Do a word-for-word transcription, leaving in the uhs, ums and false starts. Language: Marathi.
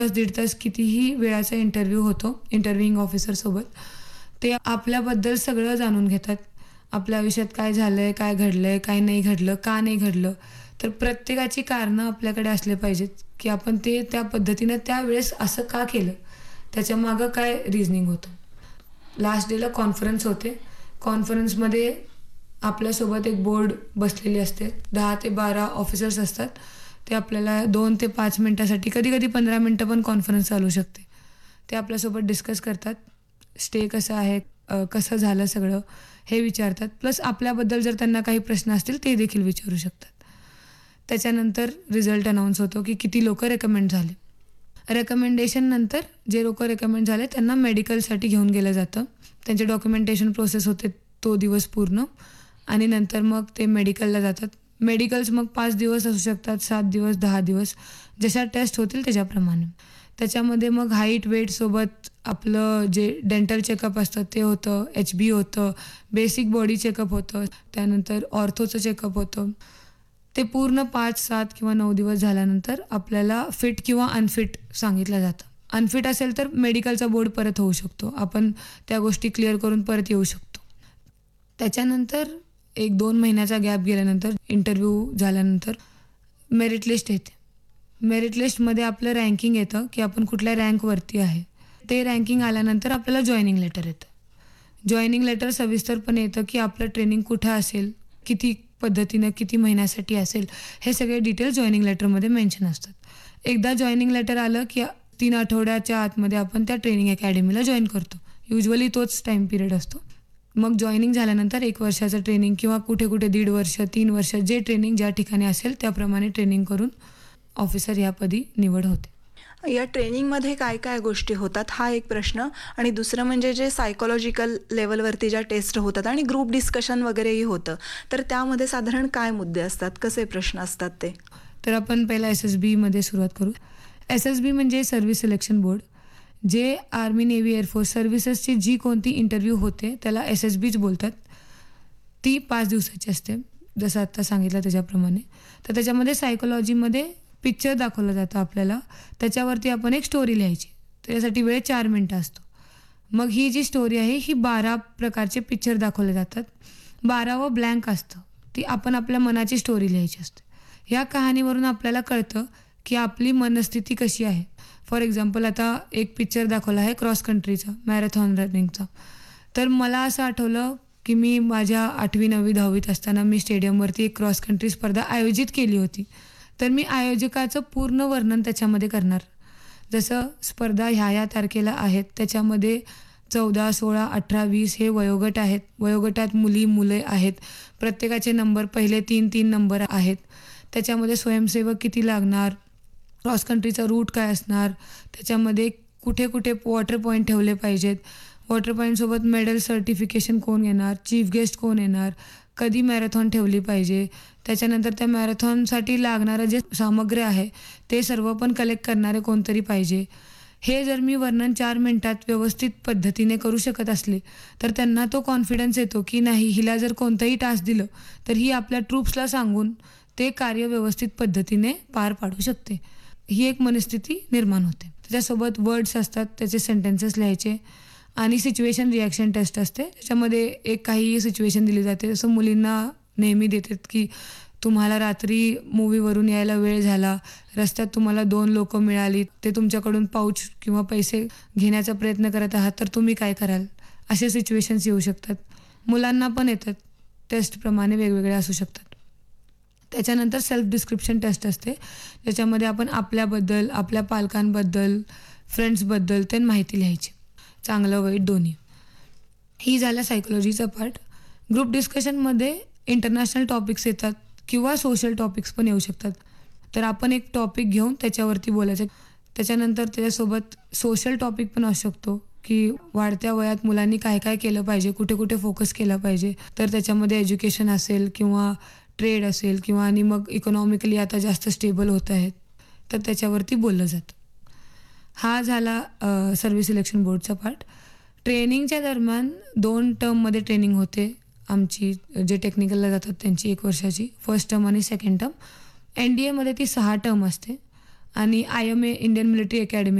तास दीड तास कितीही वेळाचा इंटरव्ह्यू होतो इंटरव्ह्यूइंग ऑफिसरसोबत. ते आपल्याबद्दल सगळं जाणून घेतात. आपल्या आयुष्यात काय झालंय, काय घडलंय, काय नाही घडलं, का नाही घडलं. तर प्रत्येकाची कारणं आपल्याकडे असले पाहिजेत, की आपण ते त्या पद्धतीनं त्यावेळेस असं का केलं? त्याच्यामागं काय रिझनिंग होतं. लास्ट डेला कॉन्फरन्स होते. कॉन्फरन्समध्ये आपल्यासोबत एक बोर्ड बसलेली असते. दहा ते बारा ऑफिसर्स असतात. ते आपल्याला दोन ते पाच मिनिटासाठी, कधी-कधी पंधरा मिनिटं पण कॉन्फरन्स चालू शकते. ते आपल्यासोबत डिस्कस करतात. स्टे कसं आहे, अ, कसं झालं सगळं हे विचारतात. प्लस आपल्याबद्दल जर त्यांना काही प्रश्न असतील ते देखील विचारू शकतात. त्याच्यानंतर रिझल्ट अनाउन्स होतो, की किती लोकं रेकमेंड झाले. रेकमेंडेशननंतर जे लोकं रेकमेंड झाले त्यांना मेडिकलसाठी घेऊन गेलं जातं. त्यांचे डॉक्युमेंटेशन प्रोसेस होते तो दिवस पूर्ण आणि नंतर मग ते मेडिकलला जातात. मेडिकल्स मग पाच दिवस असू शकतात, सात दिवस, दहा दिवस जशा टेस्ट होतील त्याच्याप्रमाणे. त्याच्यामध्ये मग हाईट, वेटसोबत आपलं जे डेंटल चेकअप असतं ते होतं, एच बी होतं, बेसिक बॉडी चेकअप होतं, त्यानंतर ऑर्थोचं चेकअप होतं. ते पूर्ण पाच, सात किंवा नऊ दिवस झाल्यानंतर आपल्याला फिट किंवा अनफिट सांगितलं जातं. अनफिट असेल तर मेडिकलचा बोर्ड परत होऊ शकतो. आपण त्या गोष्टी क्लिअर करून परत येऊ शकतो. त्याच्यानंतर एक दोन महिन्याचा गॅप गेल्यानंतर इंटरव्ह्यू झाल्यानंतर मेरिट लिस्ट येते. मेरिट लिस्टमध्ये आपलं रँकिंग येतं, की आपण कुठल्या रँकवरती आहे. ते रँकिंग आल्यानंतर आपल्याला जॉइनिंग लेटर येतं. जॉइनिंग लेटर सविस्तरपणे येतं, की आपलं ट्रेनिंग कुठं असेल, किती पद्धतीनं, किती महिन्यासाठी असेल, हे सगळे डिटेल्स जॉइनिंग लेटरमध्ये मेन्शन असतात. एकदा जॉइनिंग लेटर आलं, की तीन आठवड्याच्या आतमध्ये आपण त्या ट्रेनिंग अकॅडमीला जॉईन करतो. युज्युअली तोच टाईम पिरियड असतो. मग जॉइनिंग झाल्यानंतर एक वर्षाचं ट्रेनिंग किंवा कुठे कुठे दीड वर्ष, तीन वर्ष जे ट्रेनिंग ज्या ठिकाणी असेल त्याप्रमाणे ट्रेनिंग करून ऑफिसर यापदी निवड होते. या ट्रेनिंगमध्ये काय काय गोष्टी होतात हा एक प्रश्न, आणि दुसरं म्हणजे जे सायकोलॉजिकल लेवलवरती ज्या टेस्ट होतात आणि ग्रुप डिस्कशन वगैरेही होतं, तर त्यामध्ये साधारण काय मुद्दे असतात, कसे प्रश्न असतात ते? तर आपण पहिला एस एस बीमध्ये सुरुवात करू. एस एस बी म्हणजे सर्व्हिस सिलेक्शन बोर्ड. जे आर्मी, नेव्ही, एअरफोर्स सर्व्हिसेसची जी कोणती इंटरव्ह्यू होते त्याला एस एस बीच बोलतात. ती पाच दिवसाची असते, जसं आत्ता सांगितलं त्याच्याप्रमाणे. तर त्याच्यामध्ये सायकोलॉजीमध्ये पिक्चर दाखवलं जातं आपल्याला. त्याच्यावरती आपण एक स्टोरी लिहायची. त्याच्यासाठी वेळ चार मिनटं असतो. मग ही जी स्टोरी आहे ही बारा प्रकारचे पिक्चर दाखवले जातात. बारावं ब्लँक असतं. ती आपण आपल्या मनाची स्टोरी लिहायची असते. ह्या कहाणीवरून आपल्याला कळतं की आपली मनस्थिती कशी आहे. फॉर एक्झाम्पल आता एक पिक्चर दाखवला आहे क्रॉस कंट्रीचा, मॅरेथॉन रनिंगचा. तर मला असं आठवलं की मी माझ्या आठवी नववी दहावीत असताना मी स्टेडियमवरती एक क्रॉस कंट्री स्पर्धा आयोजित केली होती. तर मी आयोजकाचं पूर्ण वर्णन त्याच्यामध्ये करणार. जसं स्पर्धा ह्या ह्या तारखेला आहेत, त्याच्यामध्ये चौदा, सोळा, अठरा, वीस हे वयोगट आहेत. वयोगटात मुली मुले आहेत. प्रत्येकाचे नंबर पहिले तीन तीन नंबर आहेत. त्याच्यामध्ये स्वयंसेवक किती लागणार, क्रॉस कंट्रीचा रूट काय असणार, त्याच्यामध्ये कुठे कुठे वॉटर पॉईंट ठेवले पाहिजेत, वॉटर पॉईंटसोबत मेडल सर्टिफिकेशन कोण येणार, चीफ गेस्ट कोण येणार, कधी मॅरेथॉन ठेवली पाहिजे, त्याच्यानंतर त्या मॅरेथॉनसाठी लागणारं जे सामग्री आहे ते सर्व पण कलेक्ट करणारे कोणतरी पाहिजे. हे जर मी वर्णन चार मिनटात व्यवस्थित पद्धतीने करू शकत असले तर त्यांना तो कॉन्फिडन्स येतो की नाही, हिला जर कोणतंही टास्क दिलं तर ही आपल्या ट्रूप्सला सांगून ते कार्य व्यवस्थित पद्धतीने पार पाडू शकते. ही एक मनस्थिती निर्माण होते. त्याच्यासोबत वर्ड्स असतात, त्याचे सेंटेन्सेस लिहायचे आणि सिच्युएशन रिॲक्शन टेस्ट असते. त्याच्यामध्ये एक काही सिच्युएशन दिली जाते. जसं मुलींना नेहमी देतात की तुम्हाला रात्री मूवीवरून यायला वेळ झाला, रस्त्यात तुम्हाला दोन लोकं मिळाली, ते तुमच्याकडून पाऊच किंवा पैसे घेण्याचा प्रयत्न करत आहात, तर तुम्ही काय कराल? असे सिच्युएशन्स येऊ शकतात. मुलांना पण येतात, टेस्टप्रमाणे वेगवेगळे असू शकतात. त्याच्यानंतर सेल्फ डिस्क्रिप्शन टेस्ट असते, ज्याच्यामध्ये आपण आपल्याबद्दल, आपल्या पालकांबद्दल, फ्रेंड्सबद्दल ते माहिती लिहायची, चांगलं वाईट दोन्ही. ही झालं सायकोलॉजीचा पार्ट. ग्रुप डिस्कशनमध्ये इंटरनॅशनल टॉपिक्स येतात किंवा सोशल टॉपिक्स पण येऊ शकतात. तर आपण एक टॉपिक घेऊन त्याच्यावरती बोलायचं. त्याच्यानंतर त्याच्यासोबत सोशल टॉपिक पण असू शकतो की वाढत्या वयात मुलांनी काय काय केलं पाहिजे, कुठे कुठे फोकस केला पाहिजे. तर त्याच्यामध्ये एज्युकेशन असेल किंवा ट्रेड असेल किंवा आणि मग इकॉनॉमिकली आता जास्त स्टेबल होत आहेत, तर त्याच्यावरती बोललं जातं. हा झाला सर्व्हिस सिलेक्शन बोर्डचा पार्ट. ट्रेनिंगच्या दरम्यान दोन टर्ममध्ये ट्रेनिंग होते आमची. जे टेक्निकलला जातात त्यांची एक वर्षाची फर्स्ट टर्म आणि सेकंड टर्म. एन डी एमध्ये ती सहा टर्म असते आणि I M A Indian military academy